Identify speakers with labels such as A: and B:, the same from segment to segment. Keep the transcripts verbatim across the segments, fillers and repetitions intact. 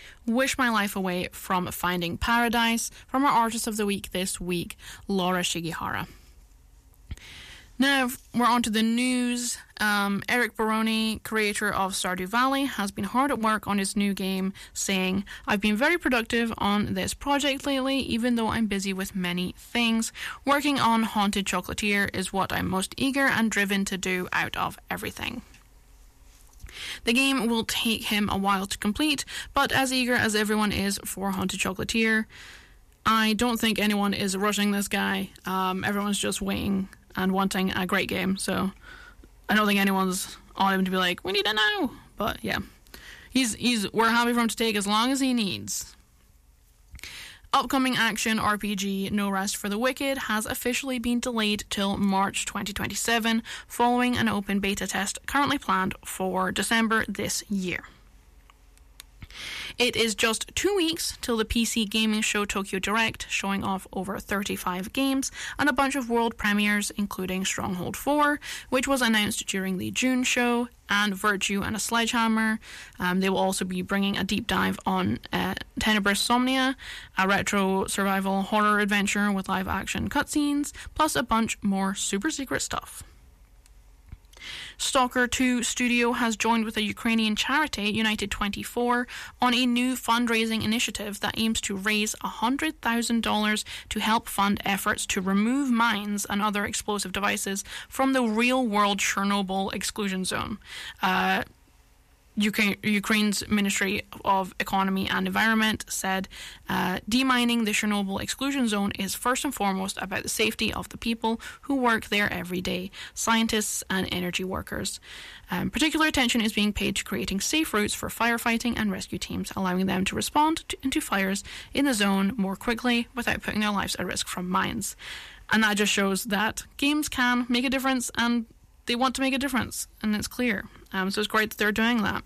A: Wish My Life Away from Finding Paradise, from our Artist of the Week this week, Laura Shigihara. Now, we're on to the news. Um, Eric Baroni, creator of Stardew Valley, has been hard at work on his new game, saying, "I've been very productive on this project lately, even though I'm busy with many things. Working on Haunted Chocolatier is what I'm most eager and driven to do out of everything." The game will take him a while to complete, but as eager as everyone is for Haunted Chocolatier, I don't think anyone is rushing this guy. Um, everyone's just waiting and wanting a great game, so I don't think anyone's on him to be like, we need it now. But yeah, he's he's we're happy for him to take as long as he needs. Upcoming action R P G No Rest for the Wicked has officially been delayed till March twenty twenty-seven, following an open beta test currently planned for December this year. It is just two weeks till the P C gaming show Tokyo Direct, showing off over thirty-five games and a bunch of world premieres, including Stronghold four, which was announced during the June show, and Virtue and a Sledgehammer. Um, they will also be bringing a deep dive on uh, Tenebrous Somnia, a retro survival horror adventure with live action cutscenes, plus a bunch more super secret stuff. Stalker two Studio has joined with a Ukrainian charity, United twenty-four, on a new fundraising initiative that aims to raise one hundred thousand dollars to help fund efforts to remove mines and other explosive devices from the real-world Chernobyl exclusion zone. Uh, Ukraine, Ukraine's Ministry of Economy and Environment said uh, demining the Chernobyl exclusion zone is first and foremost about the safety of the people who work there every day, scientists and energy workers. Um, particular attention is being paid to creating safe routes for firefighting and rescue teams, allowing them to respond to, into fires in the zone more quickly without putting their lives at risk from mines. And that just shows that games can make a difference, and they want to make a difference, and it's clear. Um, so it's great that they're doing that.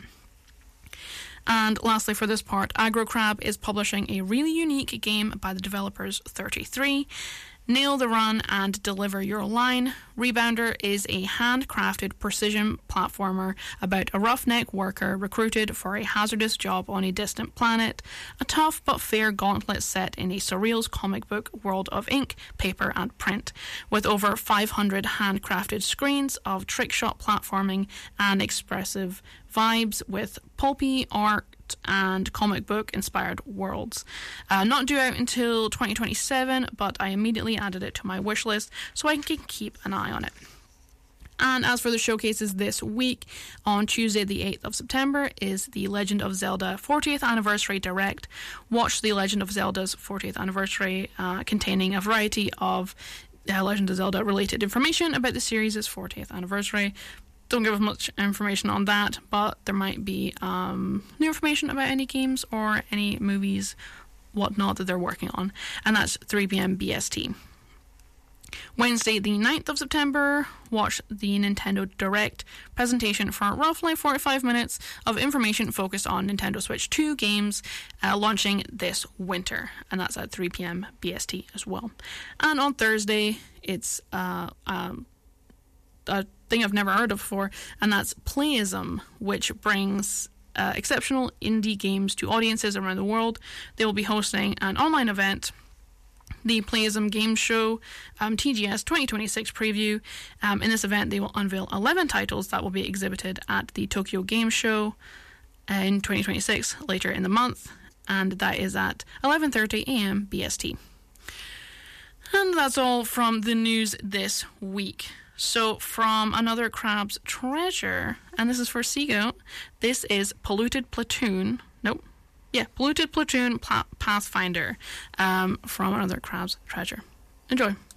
A: And lastly, for this part, AgroCrab is publishing a really unique game by the developers thirty-three. Nail the Run and Deliver Your Line. Rebounder is a handcrafted precision platformer about a roughneck worker recruited for a hazardous job on a distant planet. A tough but fair gauntlet set in a surreal comic book world of ink, paper and print, with over five hundred handcrafted screens of trickshot platforming and expressive vibes with pulpy art and comic book inspired worlds. Uh, not due out until twenty twenty-seven, but I immediately added it to my wish list so I can keep an eye on it. And as for the showcases this week, on Tuesday the eighth of September is the Legend of Zelda fortieth Anniversary Direct. Watch the Legend of Zelda's fortieth Anniversary, uh, containing a variety of uh, Legend of Zelda related information about the series' fortieth Anniversary. Don't give us much information on that, but there might be um, new information about any games or any movies, whatnot, that they're working on. And that's three p.m. B S T. Wednesday the ninth of September, watch the Nintendo Direct presentation for roughly forty-five minutes of information focused on Nintendo Switch two games uh, launching this winter. And that's at three p.m. B S T as well. And on Thursday, it's uh, um, a thing I've never heard of before, and that's Playism, which brings uh, exceptional indie games to audiences around the world. They will be hosting an online event, the Playism Game Show um, T G S twenty twenty-six preview. Um, in this event, they will unveil eleven titles that will be exhibited at the Tokyo Game Show in twenty twenty-six later in the month, and that is at eleven thirty a.m. B S T. And that's all from the news this week. So from another Crab's Treasure, and this is for Seagoat, this is Polluted Platoon. Nope. Yeah, Polluted Platoon Pathfinder um, from another Crab's Treasure. Enjoy.